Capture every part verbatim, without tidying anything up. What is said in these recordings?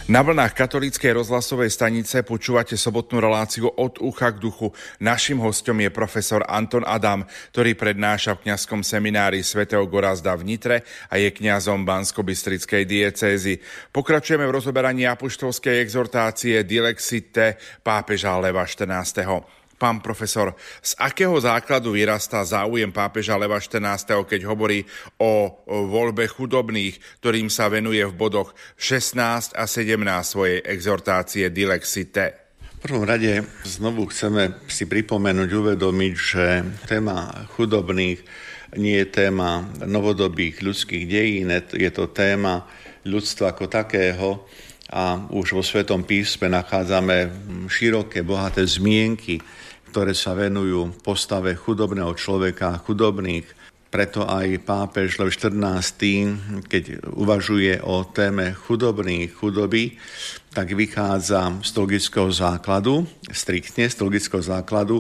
Na vlnách katolíckej rozhlasovej stanice počúvate sobotnú reláciu Od ucha k duchu. Naším hostom je profesor Anton Adam, ktorý prednáša v kňazskom seminári svätého Gorazda v Nitre a je kňazom Banskobystrickej diecézy. Pokračujeme v rozoberaní apoštolskej exhortácie Dilexite pápeža Leva štrnásteho. Pán profesor, z akého základu vyrastá záujem pápeža Leva štrnásteho, keď hovorí o voľbe chudobných, ktorým sa venuje v bodoch šestnásť a sedemnásť svojej exhortácie Dilexite? V prvom rade znovu chceme si pripomenúť, uvedomiť, že téma chudobných nie je téma novodobých ľudských dejín, je to téma ľudstva ako takého a už vo Svetom písme nachádzame široké, bohaté zmienky, ktoré sa venujú postave chudobného človeka a chudobných. Preto aj pápež Lev štrnásty, keď uvažuje o téme chudobných, chudoby, tak vychádza z teologického základu, striktne z teologického základu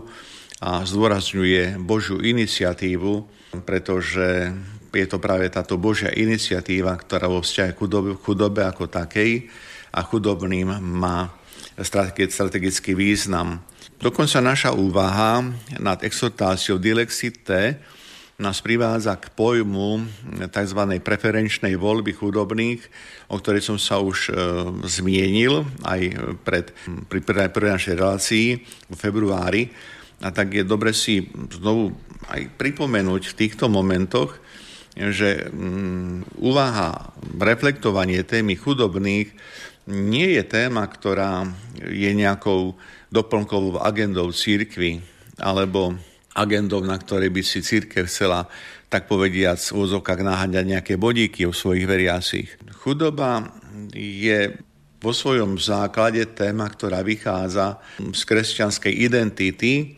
a zdôrazňuje Božiu iniciatívu, pretože je to práve táto Božia iniciatíva, ktorá vo vzťahu chudobe, chudobe ako takej a chudobným má strategický význam. Dokonca naša úvaha nad exhortáciou Dilexite nás privádza k pojmu tzv. Preferenčnej voľby chudobných, o ktorej som sa už e, zmienil aj pred, pri prvej našej relácii v februári. A tak je dobre si znovu aj pripomenúť v týchto momentoch, že mm, úvaha, reflektovanie témy chudobných nie je téma, ktorá je nejakou doplnkovou agendou cirkvi alebo agendou, na ktorej by si cirkev chcela, tak povediac, v úvodzovkách naháňať nejaké bodíky o svojich veriacich. Chudoba je vo svojom základe téma, ktorá vychádza z kresťanskej identity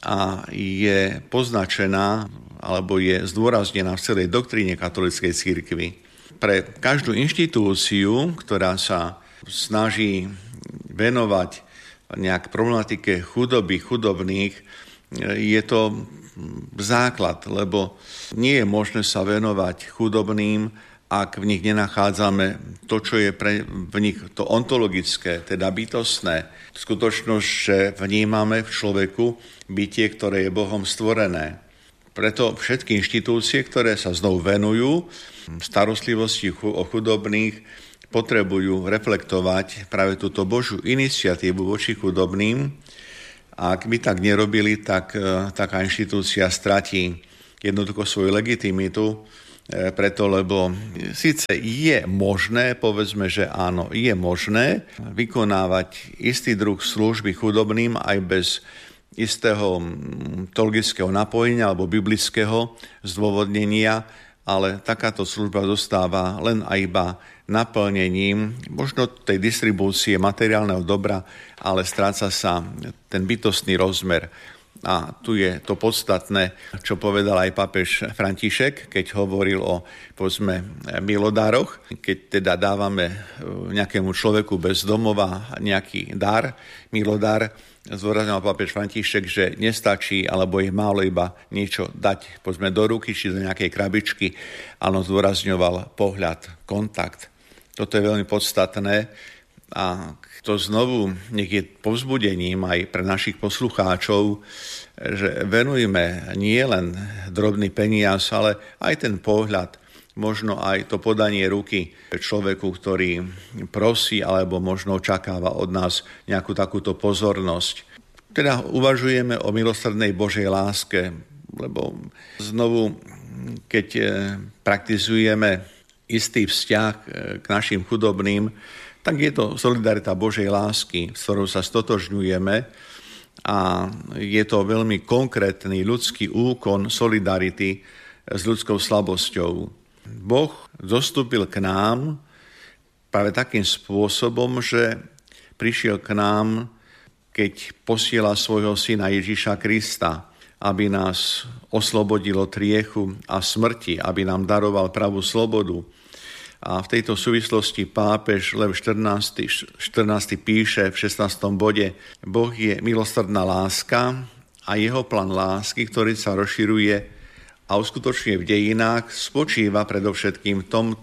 a je poznačená alebo je zdôraznená v celej doktríne katolíckej cirkvi. Pre každú inštitúciu, ktorá sa snaží venovať nejak problematike chudoby, chudobných, je to základ, lebo nie je možné sa venovať chudobným, ak v nich nenachádzame to, čo je pre, v nich to ontologické, teda bytostné. Skutočnosť, že vnímame v človeku bytie, ktoré je Bohom stvorené. Preto všetky inštitúcie, ktoré sa znovu venujú starostlivosti o chudobných, potrebujú reflektovať práve túto Božiu iniciatívu voči chudobným. A ak by tak nerobili, tak taká inštitúcia stratí jednoducho svoju legitimitu, preto, lebo síce je možné, povedzme, že áno, je možné vykonávať istý druh služby chudobným aj bez istého teologického napojenia alebo biblického zdôvodnenia, ale takáto služba zostáva len a iba naplnením možno tej distribúcie materiálneho dobra, ale stráca sa ten bytostný rozmer. A tu je to podstatné, čo povedal aj pápež František, keď hovoril o, povedzme, milodároch. Keď teda dávame nejakému človeku bez domova nejaký dar, milodár, zdôraznil pápež František, že nestačí, alebo je málo iba niečo dať, povedzme, do ruky, či do nejakej krabičky, ale on zdôrazňoval pohľad, kontakt. Toto je veľmi podstatné a to znovu nech je povzbudením aj pre našich poslucháčov, že venujme nie len drobný peniaz, ale aj ten pohľad, možno aj to podanie ruky človeku, ktorý prosí alebo možno očakáva od nás nejakú takúto pozornosť. Teda uvažujeme o milosrdnej Božej láske, lebo znovu, keď praktizujeme istý vzťah k našim chudobným, tak je to solidarita Božej lásky, s ktorou sa stotožňujeme a je to veľmi konkrétny ľudský úkon solidarity s ľudskou slabosťou. Boh zostúpil k nám práve takým spôsobom, že prišiel k nám, keď posiela svojho syna Ježiša Krista, aby nás oslobodil od hriechu a smrti, aby nám daroval pravú slobodu. A v tejto súvislosti pápež Lev štrnásty, štrnásty píše v šestnástom bode: Boh je milosrdná láska a jeho plán lásky, ktorý sa rozširuje a uskutočňuje v dejinách, spočíva predovšetkým v tomto,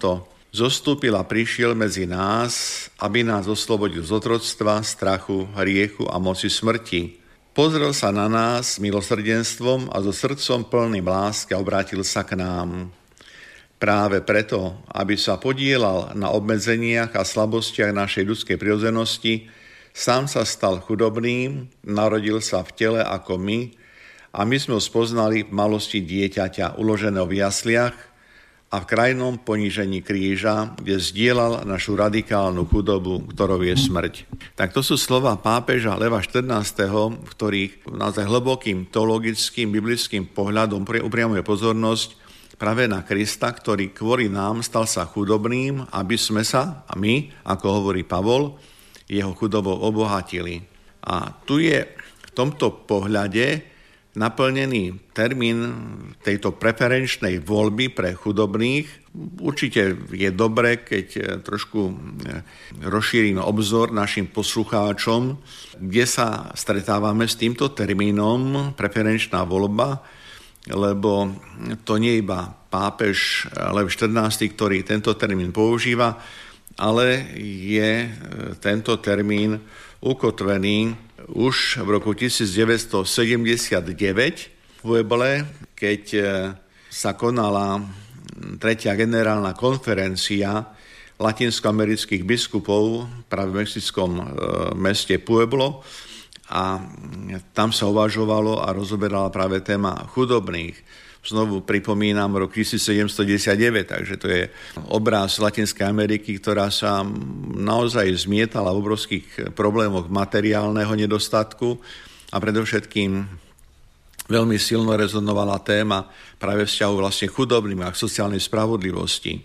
zostúpil a prišiel medzi nás, aby nás oslobodil z otroctva, strachu, hriechu a moci smrti. Pozrel sa na nás s milosrdenstvom a so srdcom plným lásky a obrátil sa k nám. Práve preto, aby sa podielal na obmedzeniach a slabostiach našej ľudskej prirodzenosti, sám sa stal chudobným, narodil sa v tele ako my a my sme ho spoznali v malosti dieťaťa uloženého v jasliach a v krajnom ponížení kríža, kde zdieľal našu radikálnu chudobu, ktorou je smrť. Tak to sú slova pápeža Leva štrnásteho, v ktorých naozaj hlbokým teologickým, biblickým pohľadom upriamuje pozornosť práve na Krista, ktorý kvôli nám stal sa chudobným, aby sme sa, a my, ako hovorí Pavol, jeho chudobou obohatili. A tu je v tomto pohľade naplnený termín tejto preferenčnej voľby pre chudobných. Určite je dobre, keď trošku rozšírime obzor našim poslucháčom, kde sa stretávame s týmto termínom preferenčná voľba, lebo to nie je iba pápež Lev štrnásty, ktorý tento termín používa, ale je tento termín ukotvený už v roku devätnásťsedemdesiatdeväť v Pueble, keď sa konala tretia generálna konferencia latinskoamerických biskupov práve v mexickom meste Pueblo a tam sa uvažovalo a rozoberala práve téma chudobných. Znovu pripomínam rok tisícsedemstodeväťdesiatdeväť, takže to je obraz Latinskej Ameriky, ktorá sa naozaj zmietala v obrovských problémoch materiálneho nedostatku a predovšetkým veľmi silno rezonovala téma práve vzťahu vlastne chudobným a k sociálnej spravodlivosti.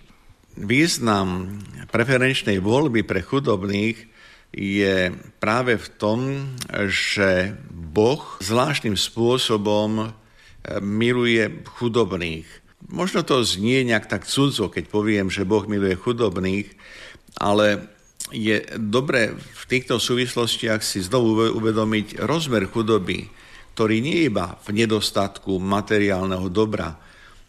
Význam preferenčnej voľby pre chudobných je práve v tom, že Boh zvláštnym spôsobom miluje chudobných. Možno to znie nejak tak cudzo, keď poviem, že Boh miluje chudobných, ale je dobré v týchto súvislostiach si znovu uvedomiť rozmer chudoby, ktorý nie je iba v nedostatku materiálneho dobra,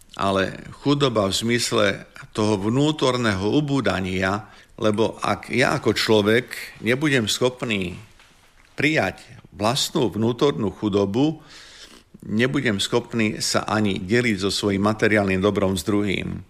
ale chudoba v zmysle toho vnútorného ubúdania, lebo ak ja ako človek nebudem schopný prijať vlastnú vnútornú chudobu, nebudem schopný sa ani deliť so svojím materiálnym dobrom s druhým.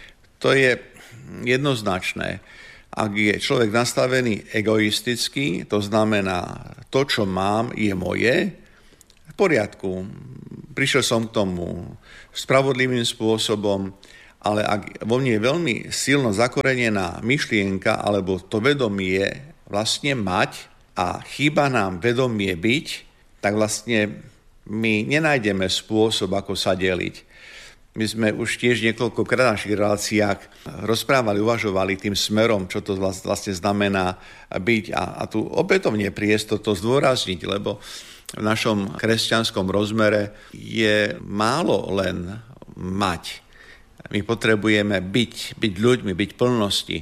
To je jednoznačné. Ak je človek nastavený egoisticky, to znamená, to, čo mám, je moje, v poriadku. Prišiel som k tomu spravodlivým spôsobom, ale ak vo mne je veľmi silno zakorenená myšlienka alebo to vedomie vlastne mať a chýba nám vedomie byť, tak vlastne my nenájdeme spôsob, ako sa deliť. My sme už tiež niekoľkokrát v našich reláciách rozprávali, uvažovali tým smerom, čo to vlastne znamená byť. A, a tu opätovne priestor to zdôrazniť, lebo v našom kresťanskom rozmere je málo len mať. My potrebujeme byť, byť ľuďmi, byť plnosti.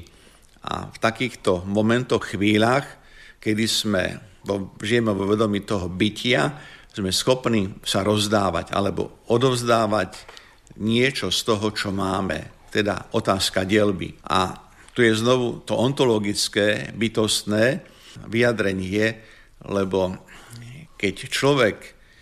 A v takýchto momentoch, chvíľach, kedy sme, žijeme vo vedomí toho bytia, sme schopní sa rozdávať alebo odovzdávať niečo z toho, čo máme. Teda otázka dielby. A tu je znovu to ontologické, bytostné vyjadrenie, lebo keď človek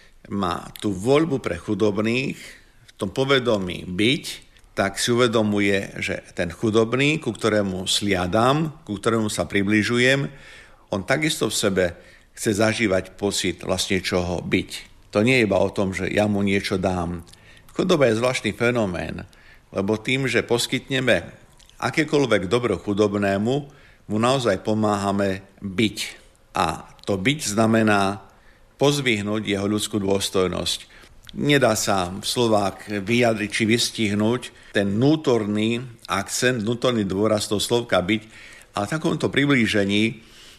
má tú voľbu pre chudobných, v tom povedomí byť, tak si uvedomuje, že ten chudobný, ku ktorému sliadam, ku ktorému sa približujem, on takisto v sebe chce zažívať pocit vlastne čoho byť. To nie je iba o tom, že ja mu niečo dám. Chudoba je zvláštny fenomén, lebo tým, že poskytneme akékoľvek dobro chudobnému, mu naozaj pomáhame byť. A to byť znamená pozvihnúť jeho ľudskú dôstojnosť. Nedá sa v slovách vyjadriť či vystihnúť ten vnútorný akcent, vnútorný dôraz toho slovka byť, ale v takomto priblížení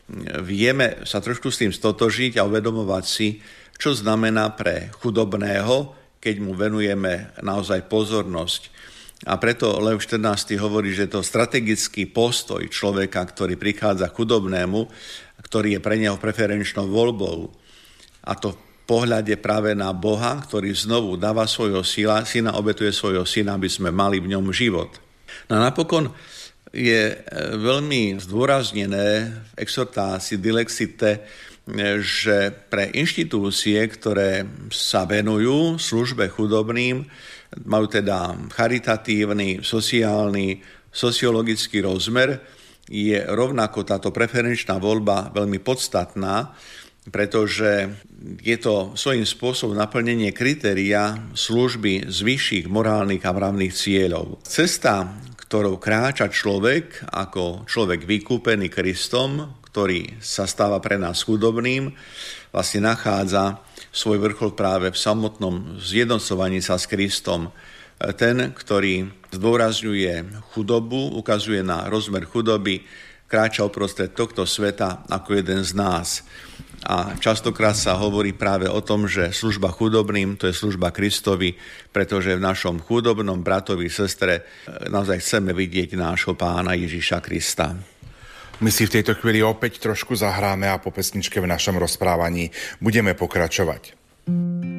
vieme sa trošku s tým stotožiť a uvedomovať si, čo znamená pre chudobného, keď mu venujeme naozaj pozornosť. A preto Lev štrnásty hovorí, že to strategický postoj človeka, ktorý prichádza k chudobnému, ktorý je pre neho preferenčnou voľbou. A to v pohľade práve na Boha, ktorý znovu dáva svojho syna, syna obetuje svojho syna, aby sme mali v ňom život. No a napokon je veľmi zdôraznené v exhortácii Dilexite, že pre inštitúcie, ktoré sa venujú službe chudobným, majú teda charitatívny, sociálny, sociologický rozmer, je rovnako táto preferenčná voľba veľmi podstatná, pretože je to svojím spôsobom naplnenie kritéria služby z vyšších morálnych a mravných cieľov. Cesta, ktorou kráča človek ako človek vykúpený Kristom, ktorý sa stáva pre nás chudobným, vlastne nachádza svoj vrchol práve v samotnom zjednocovaní sa s Kristom. Ten, ktorý zdôrazňuje chudobu, ukazuje na rozmer chudoby, kráča uprostred tohto sveta ako jeden z nás. A častokrát sa hovorí práve o tom, že služba chudobným, to je služba Kristovi, pretože v našom chudobnom bratovi, sestre naozaj chceme vidieť nášho Pána Ježiša Krista. My si v tejto chvíli opäť trošku zahráme a po pesničke v našom rozprávaní budeme pokračovať.